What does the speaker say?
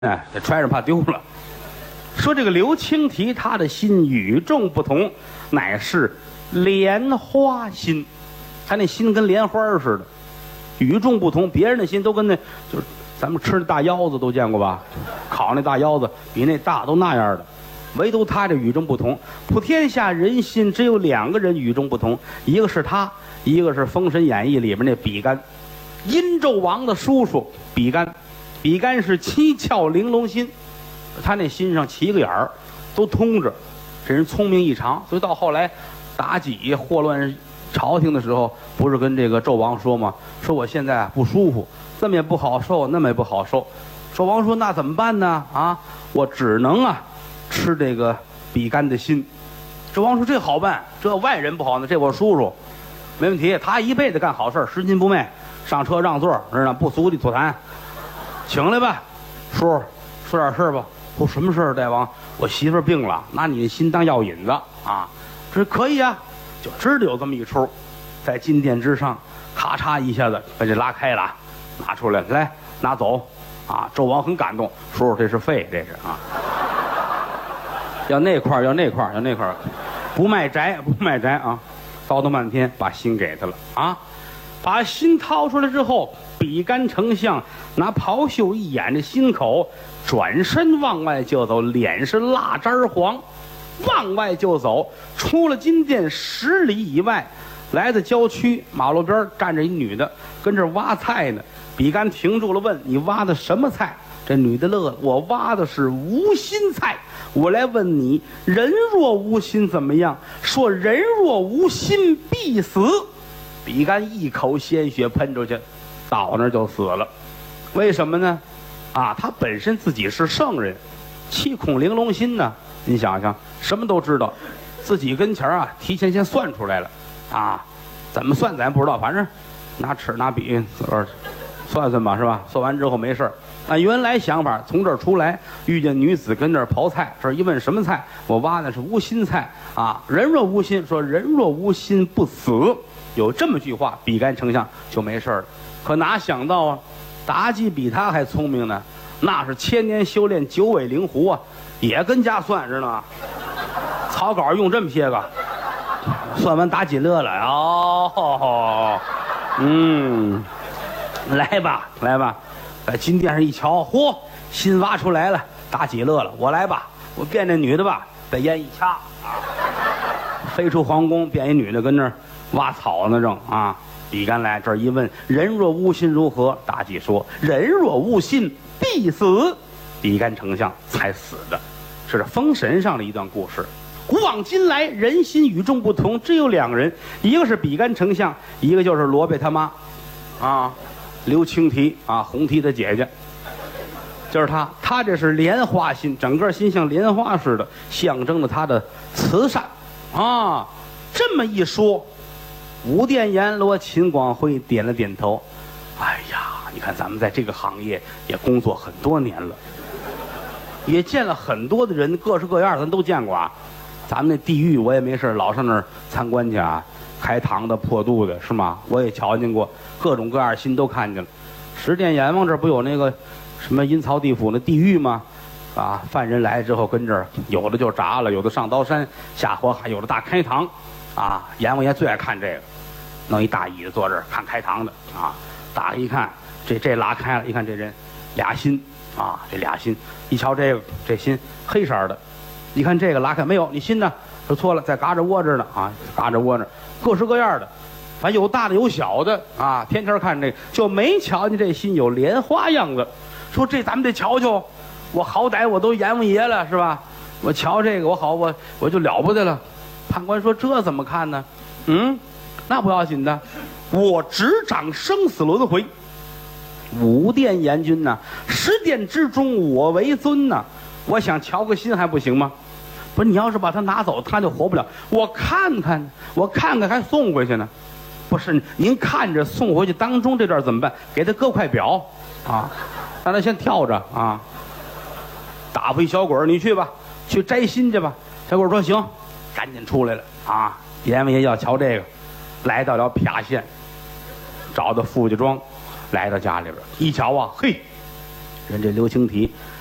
哎，这揣着怕丢了。说这个刘青提，他的心与众不同，乃是莲花心。他那心跟莲花似的，与众不同。别人的心都跟那就是咱们吃的大腰子都见过吧？烤那大腰子比那大都那样的，唯独他这与众不同。普天下人心只有两个人与众不同，一个是他，一个是《封神演义》里面那比干，殷纣王的叔叔比干。比干是七窍玲珑心，他那心上7个眼儿都通着，这人聪明异常。所以到后来妲己祸乱朝廷的时候，不是跟这个纣王说吗？说我现在不舒服，这么也不好受，那么也不好受。纣王说那怎么办呢？啊，我只能吃这个比干的心。纣王说这好办，这外人不好呢，这我叔叔没问题，他一辈子干好事，拾金不昧，上车让座，知道不俗的吐痰。请来吧，叔，说点事儿吧。说什么事儿？大王，我媳妇儿病了，拿你的心当药引子啊！这可以啊，就知道有这么一出，在金殿之上，咔嚓一下子把这拉开了，拿出来，来拿走啊！纣王很感动，叔，这是肺，这是啊，要那块儿，要那块儿，要那块儿，不卖宅，不卖宅啊！叨叨半天，把心给他了啊！把心掏出来之后，比干丞相拿袍袖一掩着心口，转身往外就走，脸是蜡渣黄，往外就走，出了金殿10里以外，来到郊区，马路边站着一女的，跟这挖菜呢。比干停住了，问：“你挖的什么菜？”这女的乐了：“我挖的是无心菜。我来问你，人若无心怎么样？说人若无心必死。”比干一口鲜血喷出去，倒那儿就死了。为什么呢？啊，他本身自己是圣人，七孔玲珑心呢。你想想，什么都知道，自己跟前提前先算出来了啊。怎么算咱不知道，反正拿尺拿笔算算吧，是吧？算完之后没事儿。按原来想法，从这儿出来，遇见女子跟这儿刨菜，这儿一问什么菜，我挖的是无心菜啊。人若无心，说人若无心不死。有这么句话，比干丞相就没事了。可哪想到啊，妲己比他还聪明呢，那是1000年修炼9尾灵狐啊，也跟家算知道吗？草稿用这么些个，算完妲己乐了哦，来吧来吧，在金殿上一瞧，嚯，心挖出来了，妲己乐了，我来吧，我变这女的吧，被烟一掐飞出皇宫，变一女的跟那儿挖草呢，正啊！比干来这儿一问，人若无心如何？妲己说：人若无心必死。比干丞相才死的，这是《封神》上的一段故事。古往今来，人心与众不同，只有2个人，一个是比干丞相，一个就是罗贝他妈，啊，刘青提啊，红提的姐姐，就是他。他这是莲花心，整个心像莲花似的，象征了他的慈善啊。这么一说，武殿阎罗秦广辉点了点头。哎呀，你看咱们在这个行业也工作很多年了，也见了很多的人，各式各样咱都见过啊。咱们那地狱我也没事老上那儿参观去啊，开膛的破肚的是吗？我也瞧见过，各种各样心都看见了。十殿阎王这不有那个什么阴曹地府那地狱吗？啊，犯人来之后跟这儿，有的就铡了，有的上刀山下火海，有的大开膛啊。阎王爷最爱看这个，弄一大椅子坐这儿看开膛的啊。打开一看，这拉开了，一看这人俩心啊，这俩心，一瞧这心黑色的，一看这个拉开没有，你心呢？说错了，在嘎着窝着呢啊，嘎着窝着，各式各样的，反正有大的有小的啊。天天看这个，就没瞧见这心有莲花样子。说这咱们得瞧瞧，我好歹我都阎王爷了是吧？我瞧这个我就了不得了。判官说这怎么看呢？那不要紧的，我执掌生死轮回。5殿阎君呐，10殿之中我为尊呐。我想瞧个心还不行吗？不是，你要是把他拿走，他就活不了。我看看还送回去呢。不是，您看着送回去当中这段怎么办？给他搁块表啊，让他先跳着啊。打发一小鬼儿，你去吧，去摘心去吧。小鬼儿说行，赶紧出来了啊。阎王爷要瞧这个，来到了郏县，找到傅家庄，来到家里边一瞧啊，嘿，人这刘青提